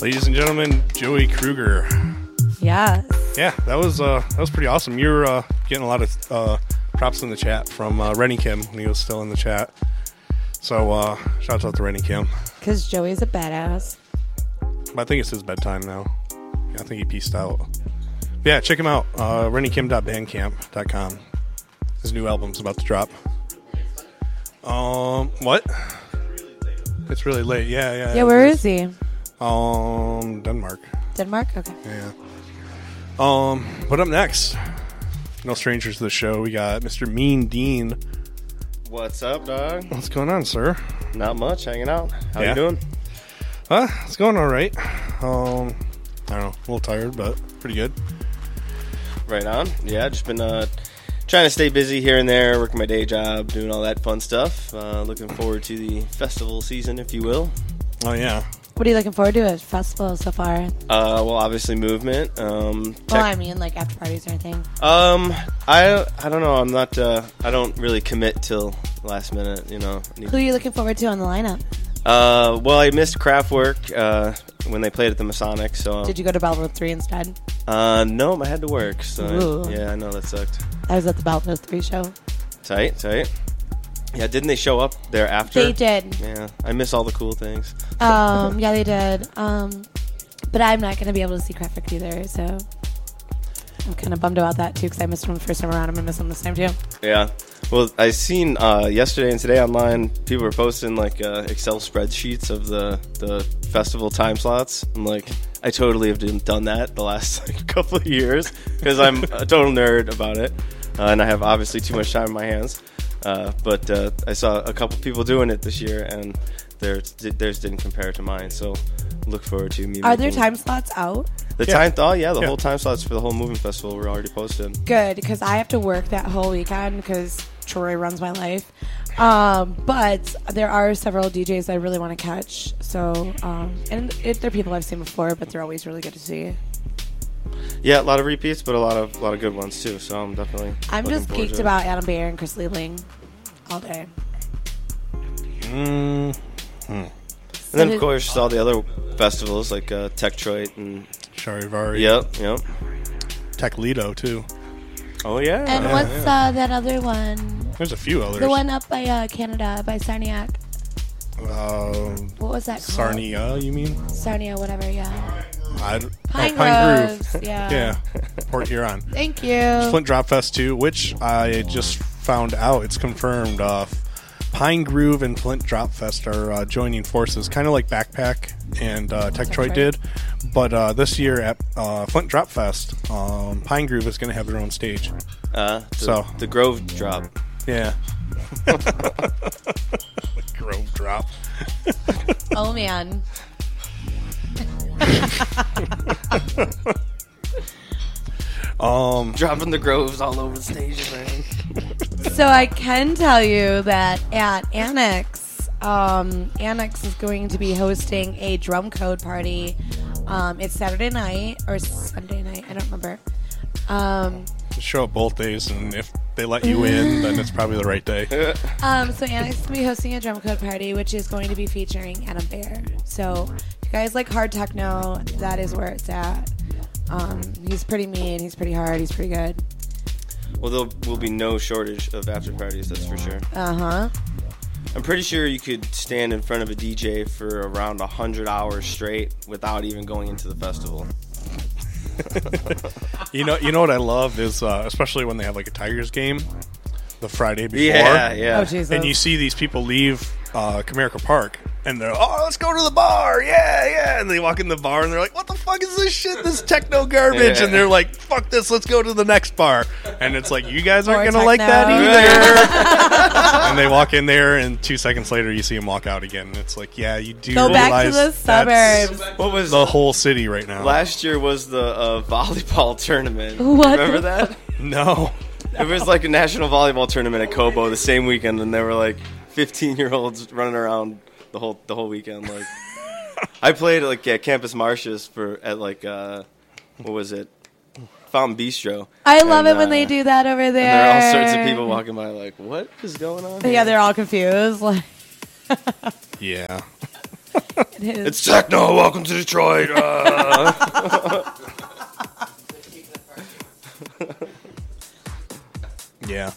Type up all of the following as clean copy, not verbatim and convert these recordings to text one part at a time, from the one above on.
Ladies and gentlemen, Joey Kruger. Yes. Yeah, that was pretty awesome. You're getting a lot of props in the chat from Rennie Kim when he was still in the chat. So shouts out to Rennie Kim. Because Joey's a badass. I think it's his bedtime now. Yeah, I think he peaced out. Yeah, check him out. RennieKim.bandcamp.com. His new album's about to drop. What? It's really late. Yeah. Yeah, where is he? Denmark. Denmark? Okay. Yeah. What up next? No strangers to the show. We got Mr. Mean Dean. What's up, dog? What's going on, sir? Not much, hanging out. How Yeah. you doing? It's going all right. I don't know, a little tired, but pretty good. Right on. Yeah, just been trying to stay busy here and there, working my day job, doing all that fun stuff. Looking forward to the festival season, if you will. Oh yeah. What are you looking forward to at festival so far? Well, obviously movement. I mean, like after parties or anything. I don't know. I'm not. I don't really commit till last minute. You know. Who are you looking forward to on the lineup? Well, I missed Kraftwerk when they played at the Masonic. So Did you go to Belleville 3 instead? no, I had to work. So Ooh. yeah, I know that sucked. I was at the Belleville 3 show. Tight. Yeah, didn't they show up there after? They did. Yeah, I miss all the cool things. Yeah, they did. But I'm not going to be able to see Kraftwerk either, so I'm kind of bummed about that too because I missed one the first time around. I'm going to miss them this time too. Yeah. Well, I seen yesterday and today online, people were posting like Excel spreadsheets of the festival time slots. I'm like, I totally have done that the last couple of years because I'm a total nerd about it, and I have obviously too much time in my hands. But I saw a couple people doing it this year, and theirs didn't compare to mine. So look forward to me. Are there time slots out? The Yeah. the whole time slots for the whole movement festival were already posted. Good, because I have to work that whole weekend because Troy runs my life. But there are several DJs I really want to catch. So, and they're people I've seen before, but they're always really good to see. Yeah, a lot of repeats, but a lot of good ones too. So I'm definitely. I'm looking just forward geeked to it. about Adam Beyer and Chris Liebling all day. And then of course all the other festivals like Techtroid and Charivari. Yep. Tech Lido too. Oh yeah. And yeah, what's yeah. that other one? There's a few others. The one up by Canada, by Sarniac. What was that called? Sarnia, you mean? Sarnia, whatever, yeah. Pine Groves, Grove. yeah. Yeah. Port Huron. Thank you. Flint Drop Fest 2, which I just found out. It's confirmed. Pine Groove and Flint Drop Fest are joining forces, kind of like Backpack and Techtroid did. But this year at Flint Drop Fest, Pine Groove is going to have their own stage. The Grove Drop. Yeah. Grove Drop. Oh, man. Dropping the Groves all over the stage, man. So I can tell you that at Annex, Annex is going to be hosting a drum code party. It's Saturday night or Sunday night. I don't remember. Show up both days, and if they let you in, then it's probably the right day. So Annex is going to be hosting a drum code party, which is going to be featuring Adam Beyer. So if you guys like hard techno, that is where it's at. He's pretty mean. He's pretty hard. He's pretty good. Well, there will be no shortage of after parties, that's for sure. Uh-huh. I'm pretty sure you could stand in front of a DJ for around 100 hours straight without even going into the festival. You know what I love is, especially when they have like a Tigers game, the Friday before. Yeah. Oh, Jesus. And you see these people leave Comerica Park, and they're, let's go to the bar, yeah. And they walk in the bar, and they're like, what the fuck is this shit, this techno garbage? Yeah. And they're like, fuck this, let's go to the next bar. And it's like, you guys aren't More going to like techno. that either. And they walk in there, and 2 seconds later, you see them walk out again. And it's like, yeah, you do Go realize back to the that's suburbs. What was the whole city right now. last year was the volleyball tournament. What? Remember that? No. It was like a national volleyball tournament at Kobo the same weekend, and there were like 15-year-olds running around the whole weekend. Like, I played like at Campus Martius at what was it, Fountain Bistro. I love And, it when they do that over there. And there are all sorts of people walking by, like, what is going on? Yeah, they're all confused. Like, Yeah. It is. It's techno. Welcome to Detroit. Yeah.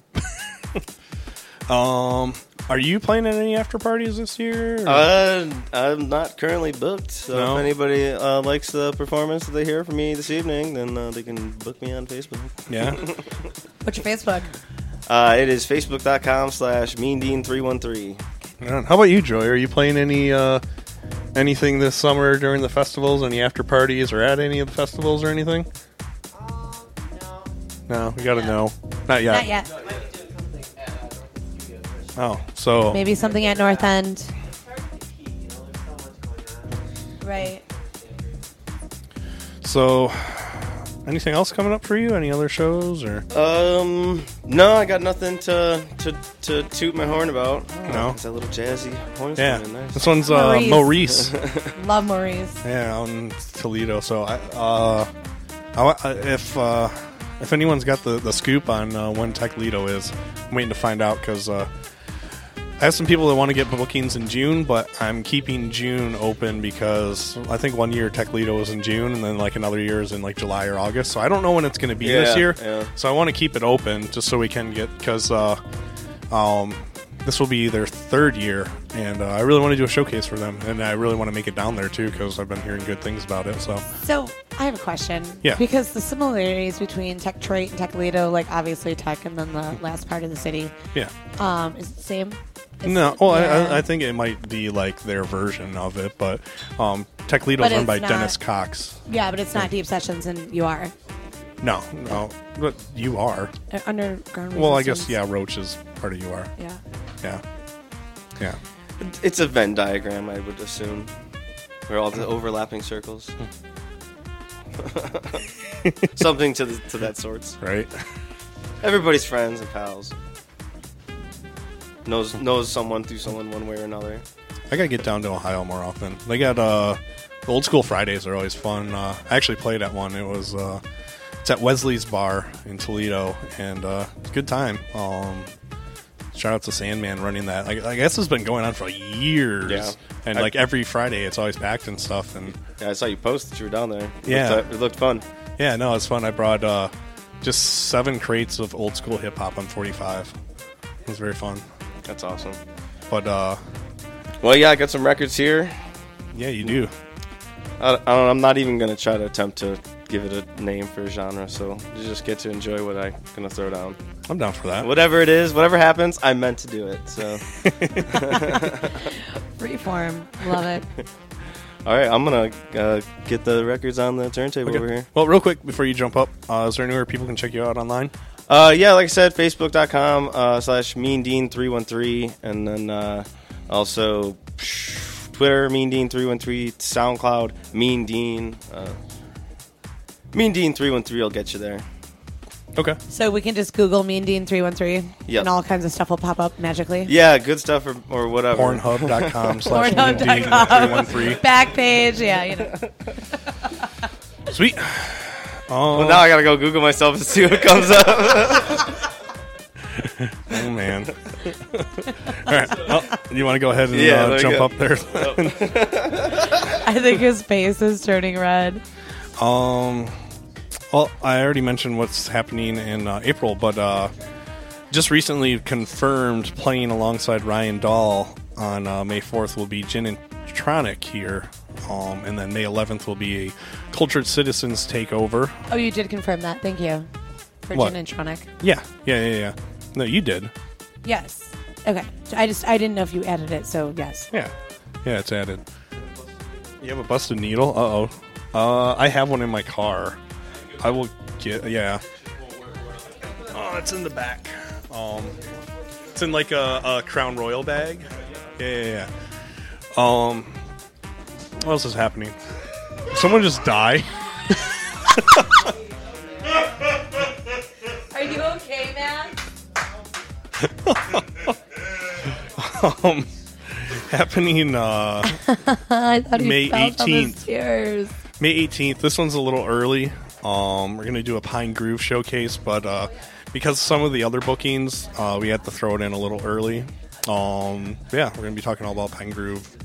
Are you playing at any after parties this year? I'm not currently booked, so No? if anybody likes the performance that they hear from me this evening, then they can book me on Facebook. Yeah. What's your Facebook? It is facebook.com/meandean313. Yeah. How about you, Joy? Are you playing anything this summer during the festivals? Any after parties or at any of the festivals or anything? No, we gotta know. Not yet. Not yet. Oh, so Maybe something at North End. Right. So, anything else coming up for you? Any other shows or? No, I got nothing to toot my horn about. No? It's that little jazzy horn. Yeah, Nice. this one's Maurice. Maurice. Love Maurice. Yeah, out in Toledo. So, if anyone's got the scoop on when Tech Lido is, I'm waiting to find out because I have some people that want to get bookings in June, but I'm keeping June open because I think one year Tech Lido was in June, and then like another year is in like July or August. So I don't know when it's going to be this year. Yeah. So I want to keep it open just so we can get because this will be their third year, and I really want to do a showcase for them, and I really want to make it down there too because I've been hearing good things about it. So I have a question. Yeah. Because the similarities between Tech Detroit and Tech Lido, like obviously Tech and then the last part of the city, yeah. is it the same? No, well, Yeah. I think it might be like their version of it, but Tech Lido is But run it's by not- Dennis Cox. Yeah, but it's not Deep Sessions and you are. No, but you are. Underground Well, I guess, Resistance. yeah, Roach is part of you are. Yeah. Yeah. It's a Venn diagram, I would assume, where all the overlapping circles. Something to that sorts. Right? Everybody's friends and pals. Knows someone through someone one way or another. I gotta get down to Ohio more often. They got the Old School Fridays are always fun. I actually played at one. It was it's at Wesley's Bar in Toledo, and it's a good time. Shout out to Sandman running that. I guess it's been going on for years. Yeah. And like every Friday, it's always packed and stuff. And Yeah, I saw you post that you were down there. Yeah. It looked fun. yeah, no, it's fun. I brought just 7 crates of old school hip hop on 45. It was very fun. That's awesome. But Well, yeah, I got some records here. yeah, you do. I'm not even going to try to attempt to give it a name for a genre, so you just get to enjoy what I'm going to throw down. I'm down for that. Whatever it is, whatever happens, I meant to do it. So, Freeform. Love it. all right, I'm going to get the records on the turntable Okay. over here. Well, real quick before you jump up, is there anywhere people can check you out online? Yeah, like I said, facebook.com/meandean313, and then also Twitter, meandean313, SoundCloud, meandean. meandean313 will get you there. Okay. So we can just Google Mean Dean 313 Yep. and all kinds of stuff will pop up magically. Yeah, good stuff or whatever. Pornhub.com/313. Back page, yeah, you know. Sweet. Well, now I gotta go Google myself and see what comes up. Oh, man. All right. Well, you want to go ahead and Yeah, there you jump go. up there? I think his face is turning red. Well, I already mentioned what's happening in April, but just recently confirmed playing alongside Ryan Dahl on May 4th will be Gin and Tronic here. And then May 11th will be a Cultured Citizens Takeover. Oh, you did confirm that. Thank you. For What? Gin and Tronic. Yeah. No, you did. Yes. Okay. I didn't know if you added it, so yes. Yeah, it's added. You have a busted needle? Uh-oh. I have one in my car. I will get, yeah. Oh, it's in the back. It's in like a Crown Royal bag. Yeah. What else is happening? Someone just die? Are you okay, man? Happening I thought he May fell down the 18th. stairs. May 18th. This one's a little early. We're going to do a Pine Groove showcase, but because some of the other bookings, we had to throw it in a little early. Yeah, we're going to be talking all about Pine Groove